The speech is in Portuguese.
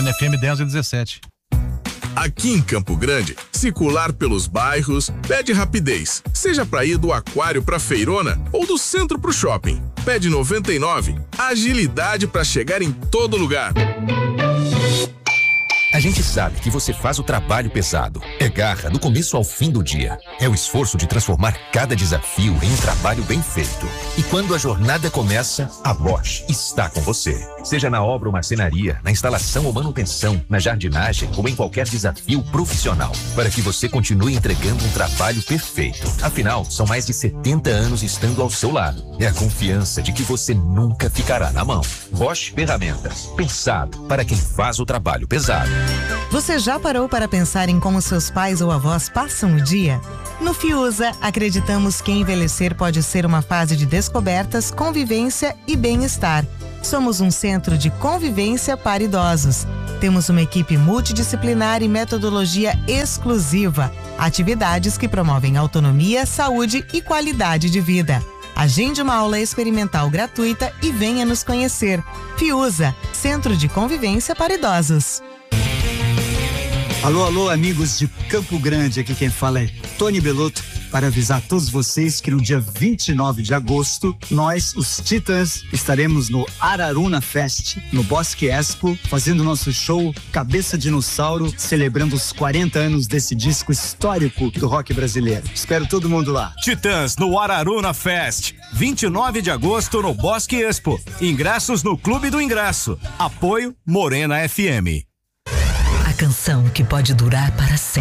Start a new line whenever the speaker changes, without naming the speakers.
Morena FM 10 e 17.
Aqui em Campo Grande, circular pelos bairros pede rapidez, seja para ir do aquário pra feirona ou do centro pro shopping. Pede 99, agilidade para chegar em todo lugar.
A gente sabe que você faz o trabalho pesado. É garra do começo ao fim do dia. É o esforço de transformar cada desafio em um trabalho bem feito. E quando a jornada começa, a Bosch está com você. Seja na obra ou marcenaria, na instalação ou manutenção, na jardinagem ou em qualquer desafio profissional, para que você continue entregando um trabalho perfeito. Afinal, são mais de 70 anos estando ao seu lado. É a confiança de que você nunca ficará na mão. Bosch Ferramentas, pensado para quem faz o trabalho pesado.
Você já parou para pensar em como seus pais ou avós passam o dia? No Fiusa, acreditamos que envelhecer pode ser uma fase de descobertas, convivência e bem-estar. Somos um centro de convivência para idosos. Temos uma equipe multidisciplinar e metodologia exclusiva. Atividades que promovem autonomia, saúde e qualidade de vida. Agende uma aula experimental gratuita e venha nos conhecer. Fiusa, Centro de Convivência para Idosos.
Alô, alô, amigos de Campo Grande, aqui quem fala é Tony Belotto, para avisar a todos vocês que no dia 29 de agosto, nós, os Titãs, estaremos no Araruna Fest, no Bosque Expo, fazendo nosso show Cabeça Dinossauro, celebrando os 40 anos desse disco histórico do rock brasileiro. Espero todo mundo lá.
Titãs no Araruna Fest, 29 de agosto no Bosque Expo. Ingressos no Clube do Ingresso. Apoio Morena FM.
A canção que pode durar para sempre.